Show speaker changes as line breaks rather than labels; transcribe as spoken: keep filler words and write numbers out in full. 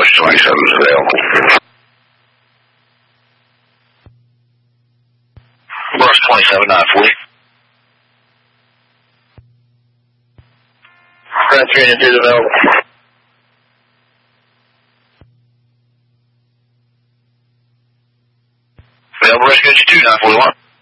Brush twenty-seven is available. Brush twenty-seven, nine forty. Grand three and two is available. Available rescue engine two, nine forty-one.